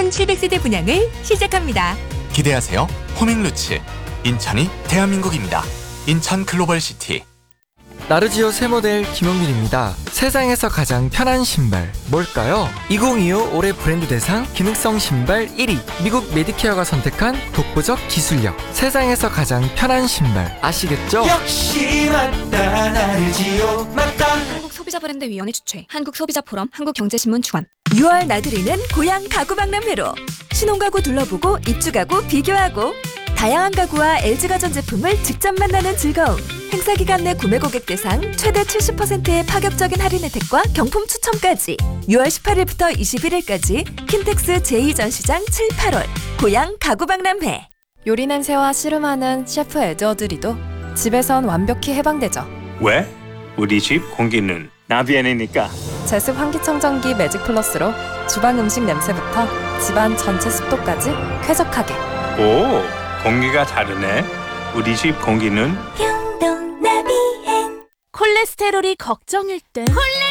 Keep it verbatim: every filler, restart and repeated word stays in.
천칠백 세대 분양을 시작합니다. 기대하세요. 호밍루츠. 인천이 대한민국입니다. 인천 글로벌시티. 나르지오 새 모델 김용민입니다. 세상에서 가장 편한 신발 뭘까요? 이천이십오 올해 브랜드 대상 기능성 신발 일 위, 미국 메디케어가 선택한 독보적 기술력. 세상에서 가장 편한 신발 아시겠죠? 역시 맞다 나르지오 맞다. 한국소비자브랜드위원회 주최, 한국소비자포럼, 한국경제신문 주관. 유월 나들이는 고향 가구박람회로 신혼가구 둘러보고 입주가구 비교하고 다양한 가구와 엘지가전 제품을 직접 만나는 즐거움. 행사 기간 내 구매 고객 대상 최대 칠십 퍼센트의 파격적인 할인 혜택과 경품 추첨까지 유월 십팔일부터 이십일일까지 킨텍스 제이 전시장 칠, 팔월 고향 가구박람회. 요리 냄새와 씨름하는 셰프 에드워드리도 집에선 완벽히 해방되죠. 왜? 우리 집 공기는 나비엔이니까. 제습 환기청정기 매직 플러스로 주방 음식 냄새부터 집안 전체 습도까지 쾌적하게. 오, 공기가 다르네. 우리 집 공기는 콜레스테롤이 걱정일 땐 콜레